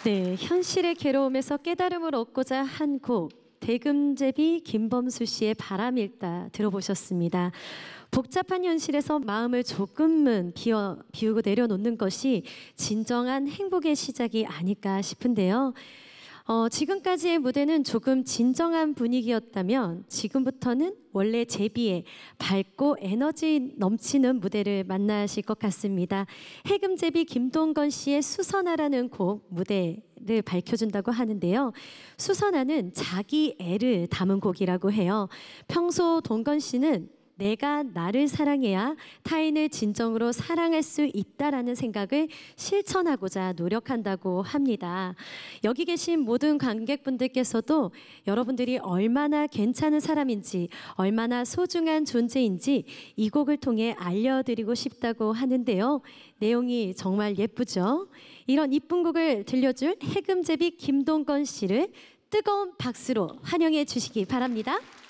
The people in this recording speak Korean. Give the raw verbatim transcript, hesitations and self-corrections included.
네, 현실의 괴로움에서 깨달음을 얻고자 한 곡 대금제비 김범수 씨의 바람일다 들어보셨습니다. 복잡한 현실에서 마음을 조금은 비워, 비우고 내려놓는 것이 진정한 행복의 시작이 아닐까 싶은데요. 어, 지금까지의 무대는 조금 진정한 분위기였다면 지금부터는 원래 제비의 밝고 에너지 넘치는 무대를 만나실 것 같습니다. 해금제비 김동건 씨의 수선화라는 곡 무대를 밝혀준다고 하는데요. 수선화는 자기 애를 담은 곡이라고 해요. 평소 동건 씨는 내가 나를 사랑해야 타인을 진정으로 사랑할 수 있다라는 생각을 실천하고자 노력한다고 합니다. 여기 계신 모든 관객분들께서도 여러분들이 얼마나 괜찮은 사람인지, 얼마나 소중한 존재인지 이 곡을 통해 알려드리고 싶다고 하는데요. 내용이 정말 예쁘죠? 이런 이쁜 곡을 들려줄 해금제비 김동건 씨를 뜨거운 박수로 환영해 주시기 바랍니다.